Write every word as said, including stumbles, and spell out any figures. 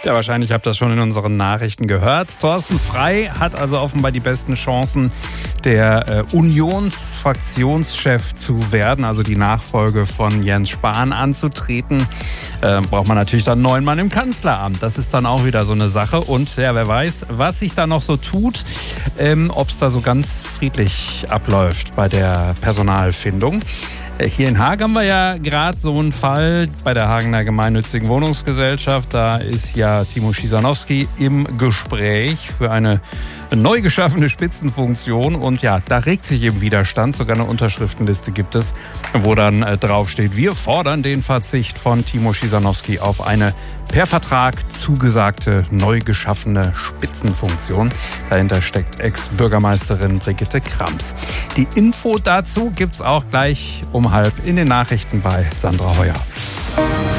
Ja, wahrscheinlich habt ihr das schon in unseren Nachrichten gehört. Thorsten Frey hat also offenbar die besten Chancen, der äh, Unionsfraktionschef zu werden, also die Nachfolge von Jens Spahn anzutreten. Äh, braucht man natürlich dann einen neuen Mann im Kanzleramt. Das ist dann auch wieder so eine Sache. Und ja, wer weiß, was sich da noch so tut, ähm, ob es da so ganz friedlich abläuft bei der Personalfindung. Hier in Haag haben wir ja gerade so einen Fall bei der Hagener Gemeinnützigen Wohnungsgesellschaft. Da ist ja Timo Schisanowski im Gespräch für eine neu geschaffene Spitzenfunktion. Und ja, da regt sich eben Widerstand. Sogar eine Unterschriftenliste gibt es, wo dann äh, draufsteht, wir fordern den Verzicht von Timo Schisanowski auf eine per Vertrag zugesagte, neu geschaffene Spitzenfunktion. Dahinter steckt Ex-Bürgermeisterin Brigitte Krams. Die Info dazu gibt's auch gleich um halb in den Nachrichten bei Sandra Heuer.